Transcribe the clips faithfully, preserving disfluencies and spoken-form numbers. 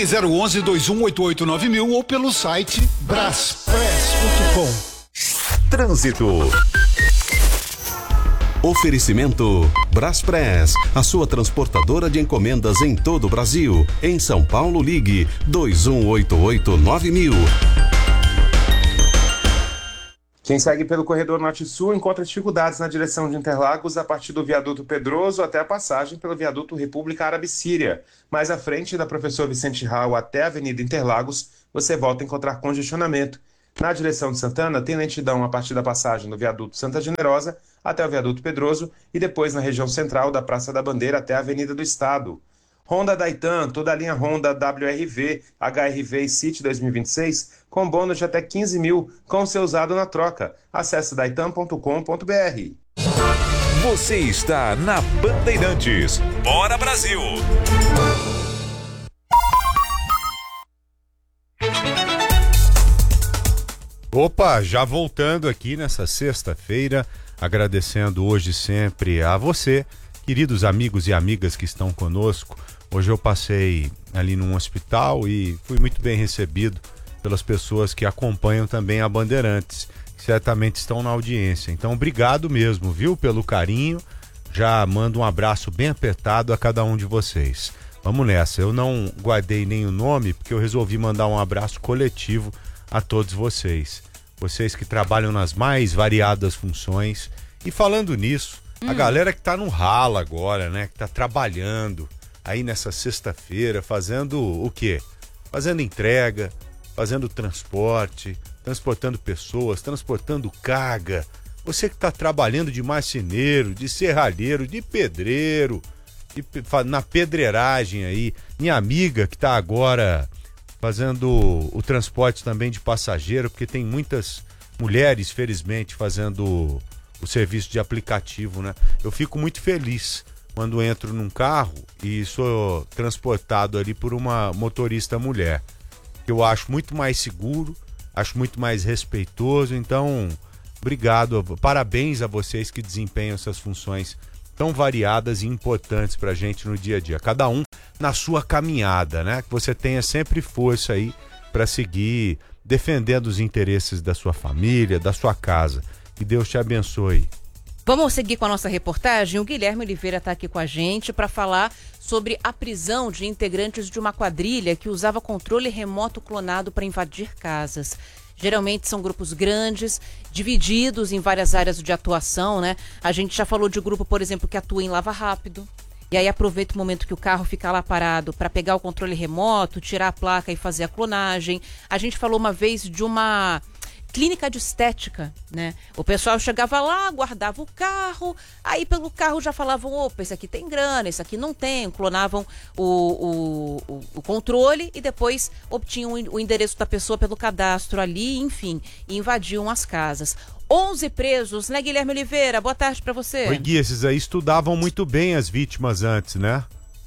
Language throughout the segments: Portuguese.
zero um um, dois um oito oito nove mil ou pelo site braspress ponto com. Trânsito. Oferecimento Braspress, a sua transportadora de encomendas em todo o Brasil. Em São Paulo, ligue dois um oito oito nove mil. Quem segue pelo corredor norte-sul encontra dificuldades na direção de Interlagos a partir do viaduto Pedroso até a passagem pelo viaduto República Árabe Síria. Mais à frente da Professor Vicente Raul até a Avenida Interlagos, você volta a encontrar congestionamento. Na direção de Santana, tem lentidão a partir da passagem do viaduto Santa Generosa até o viaduto Pedroso e depois na região central da Praça da Bandeira até a Avenida do Estado. Honda Daitan, toda a linha Honda W R V, H R V e City dois mil e vinte e seis, com bônus de até quinze mil, com seu usado na troca. Acesse daitan ponto com ponto br. Você está na Bandeirantes. Bora Brasil! Opa, já voltando aqui nessa sexta-feira, agradecendo hoje sempre a você, queridos amigos e amigas que estão conosco. Hoje eu passei ali num hospital e fui muito bem recebido pelas pessoas que acompanham também a Bandeirantes, que certamente estão na audiência. Então, obrigado mesmo, viu, pelo carinho. Já mando um abraço bem apertado a cada um de vocês. Vamos nessa, eu não guardei nem o nome porque eu resolvi mandar um abraço coletivo a todos vocês. Vocês que trabalham nas mais variadas funções. E falando nisso, hum. a galera que tá no rala agora, né? Que tá trabalhando aí nessa sexta-feira, fazendo o quê? Fazendo entrega, fazendo transporte, transportando pessoas, transportando carga. Você que tá trabalhando de marceneiro, de serralheiro, de pedreiro, de, na pedreiragem aí. Minha amiga que tá agora fazendo o transporte também de passageiro, porque tem muitas mulheres, felizmente, fazendo o serviço de aplicativo, né? Eu fico muito feliz quando entro num carro e sou transportado ali por uma motorista mulher. Eu acho muito mais seguro, acho muito mais respeitoso, então, obrigado, parabéns a vocês que desempenham essas funções tão variadas e importantes pra gente no dia a dia. Cada um na sua caminhada, né? Que você tenha sempre força aí para seguir defendendo os interesses da sua família, da sua casa. Que Deus te abençoe. Vamos seguir com a nossa reportagem. O Guilherme Oliveira está aqui com a gente para falar sobre a prisão de integrantes de uma quadrilha que usava controle remoto clonado para invadir casas. Geralmente são grupos grandes, divididos em várias áreas de atuação, né? A gente já falou de grupo, por exemplo, que atua em Lava Rápido. E aí aproveita o momento que o carro fica lá parado para pegar o controle remoto, tirar a placa e fazer a clonagem. A gente falou uma vez de uma clínica de estética, né? O pessoal chegava lá, guardava o carro, aí pelo carro já falavam, opa, esse aqui tem grana, esse aqui não tem, clonavam o, o, o, o controle e depois obtinham o endereço da pessoa pelo cadastro ali, enfim, e invadiam as casas. onze presos, né, Guilherme Oliveira? Boa tarde pra você. Oi, Gui, esses aí estudavam muito bem as vítimas antes, né?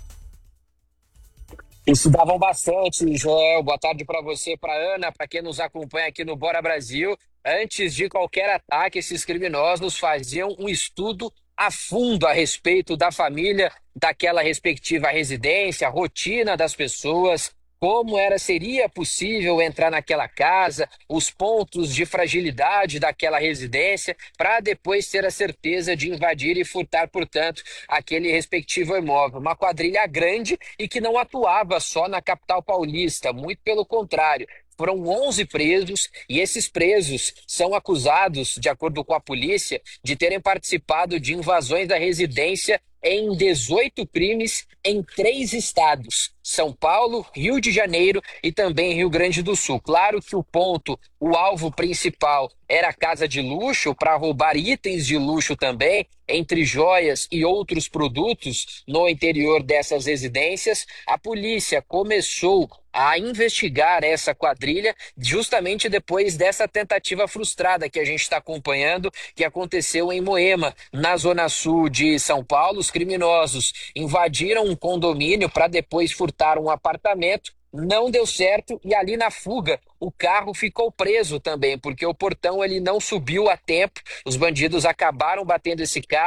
Estudavam bastante, Joel. Boa tarde para você, para Ana, para quem nos acompanha aqui no Bora Brasil. Antes de qualquer ataque, esses criminosos faziam um estudo a fundo a respeito da família, daquela respectiva residência, a rotina das pessoas, como era seria possível entrar naquela casa, os pontos de fragilidade daquela residência, para depois ter a certeza de invadir e furtar, portanto, aquele respectivo imóvel. Uma quadrilha grande e que não atuava só na capital paulista, muito pelo contrário. Foram onze presos e esses presos são acusados, de acordo com a polícia, de terem participado de invasões da residência em dezoito crimes em três estados: São Paulo, Rio de Janeiro e também Rio Grande do Sul. Claro que o ponto, o alvo principal era a casa de luxo, para roubar itens de luxo também, entre joias e outros produtos no interior dessas residências. A polícia começou a investigar essa quadrilha justamente depois dessa tentativa frustrada que a gente está acompanhando, que aconteceu em Moema, na zona sul de São Paulo. Os criminosos invadiram um condomínio para depois furtar um apartamento. Não deu certo e ali na fuga o carro ficou preso também, porque o portão ele não subiu a tempo. Os bandidos acabaram batendo esse carro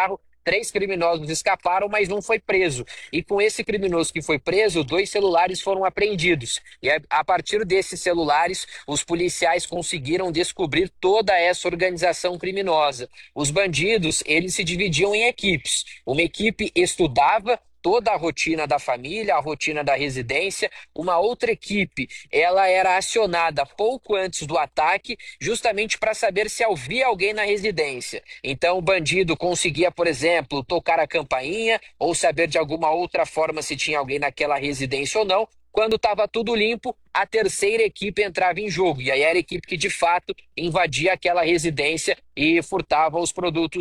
três criminosos escaparam, mas não foi preso. E com esse criminoso que foi preso, dois celulares foram apreendidos. E a partir desses celulares, os policiais conseguiram descobrir toda essa organização criminosa. Os bandidos, eles se dividiam em equipes. Uma equipe estudava toda a rotina da família, a rotina da residência. Uma outra equipe, ela era acionada pouco antes do ataque, justamente para saber se havia alguém na residência. Então o bandido conseguia, por exemplo, tocar a campainha ou saber de alguma outra forma se tinha alguém naquela residência ou não. Quando estava tudo limpo, a terceira equipe entrava em jogo. E aí era a equipe que, de fato, invadia aquela residência e furtava os produtos